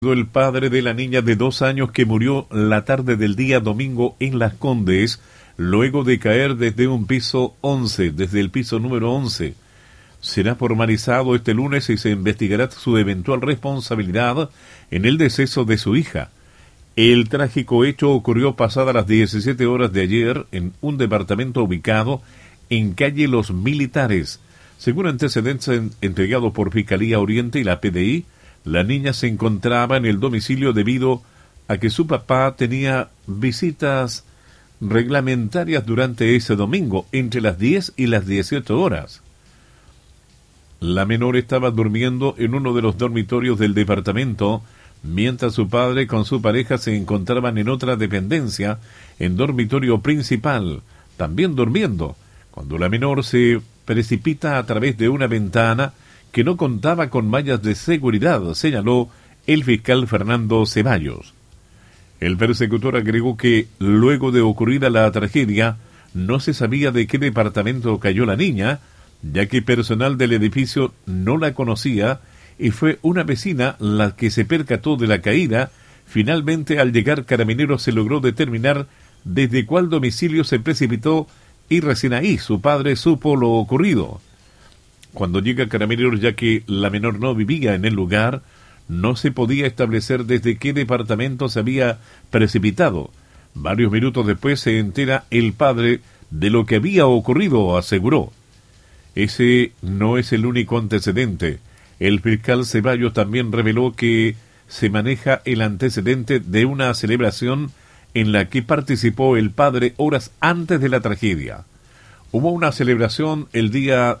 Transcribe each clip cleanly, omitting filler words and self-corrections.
El padre de la niña de 2 años que murió la tarde del día domingo en Las Condes, luego de caer desde el piso número 11. Será formalizado este lunes y se investigará su eventual responsabilidad en el deceso de su hija. El trágico hecho ocurrió pasadas las 17 horas de ayer en un departamento ubicado en calle Los Militares. Según antecedentes entregados por Fiscalía Oriente y la PDI, la niña se encontraba en el domicilio debido a que su papá tenía visitas reglamentarias durante ese domingo, entre las 10 y las 18 horas. La menor estaba durmiendo en uno de los dormitorios del departamento, mientras su padre con su pareja se encontraban en otra dependencia, en dormitorio principal, también durmiendo, cuando la menor se precipita a través de una ventana que no contaba con mallas de seguridad, señaló el fiscal Fernando Ceballos. El persecutor agregó que, luego de ocurrida la tragedia, no se sabía de qué departamento cayó la niña, ya que personal del edificio no la conocía y fue una vecina la que se percató de la caída. Finalmente, al llegar Carabineros se logró determinar desde cuál domicilio se precipitó y recién ahí su padre supo lo ocurrido. Cuando llega Carabineros, ya que la menor no vivía en el lugar, no se podía establecer desde qué departamento se había precipitado. Varios minutos después se entera el padre de lo que había ocurrido, aseguró. Ese no es el único antecedente. El fiscal Ceballos también reveló que se maneja el antecedente de una celebración en la que participó el padre horas antes de la tragedia. Hubo una celebración el día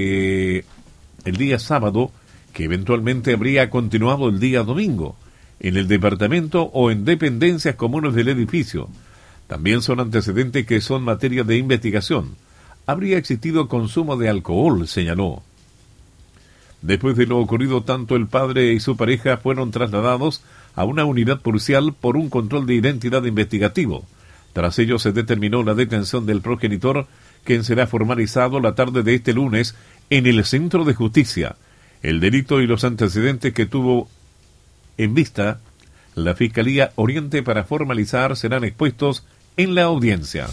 sábado, que eventualmente habría continuado el día domingo, en el departamento o en dependencias comunes del edificio. También son antecedentes que son materia de investigación. Habría existido consumo de alcohol, señaló. Después de lo ocurrido, tanto el padre y su pareja fueron trasladados a una unidad policial por un control de identidad investigativo. Tras ello se determinó la detención del progenitor, quien será formalizado la tarde de este lunes en el Centro de Justicia. El delito y los antecedentes que tuvo en vista la Fiscalía Oriente para formalizar serán expuestos en la audiencia.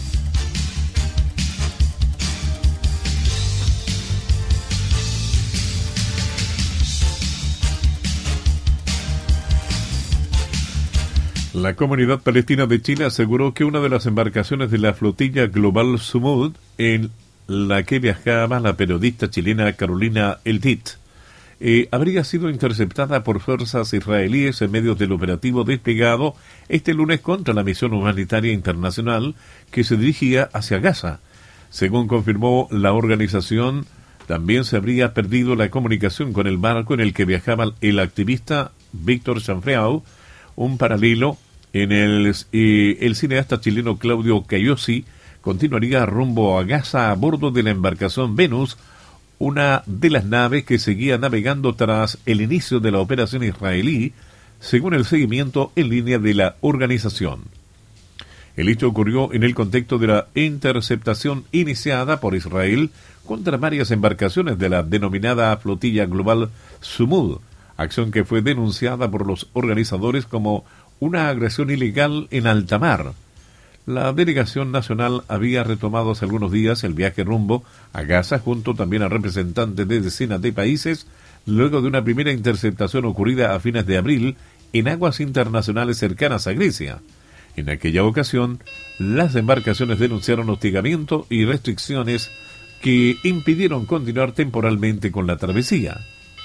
La Comunidad Palestina de Chile aseguró que una de las embarcaciones de la flotilla global Sumud, en la que viajaba la periodista chilena Carolina Eltit, habría sido interceptada por fuerzas israelíes en medio del operativo desplegado este lunes contra la misión humanitaria internacional que se dirigía hacia Gaza. Según confirmó la organización, también se habría perdido la comunicación con el barco en el que viajaba el activista Víctor Chanfreau. Un paralelo en el cineasta chileno Claudio Cayosi continuaría rumbo a Gaza a bordo de la embarcación Venus, una de las naves que seguía navegando tras el inicio de la operación israelí, según el seguimiento en línea de la organización. El hecho ocurrió en el contexto de la interceptación iniciada por Israel contra varias embarcaciones de la denominada flotilla global Sumud, acción que fue denunciada por los organizadores como una agresión ilegal en alta mar. La delegación nacional había retomado hace algunos días el viaje rumbo a Gaza junto también a representantes de decenas de países, luego de una primera interceptación ocurrida a fines de abril en aguas internacionales cercanas a Grecia. En aquella ocasión, las embarcaciones denunciaron hostigamiento y restricciones que impidieron continuar temporalmente con la travesía.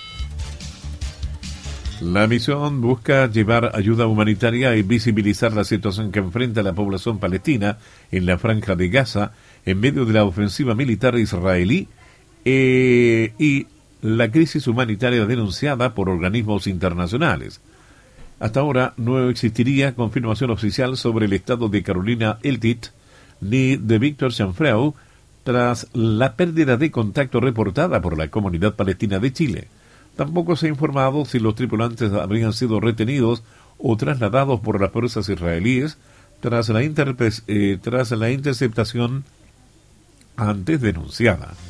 La misión busca llevar ayuda humanitaria y visibilizar la situación que enfrenta la población palestina en la franja de Gaza en medio de la ofensiva militar israelí y la crisis humanitaria denunciada por organismos internacionales. Hasta ahora no existiría confirmación oficial sobre el estado de Carolina Eltit ni de Víctor Chanfreau tras la pérdida de contacto reportada por la Comunidad Palestina de Chile. Tampoco se ha informado si los tripulantes habrían sido retenidos o trasladados por las fuerzas israelíes tras la interceptación antes denunciada.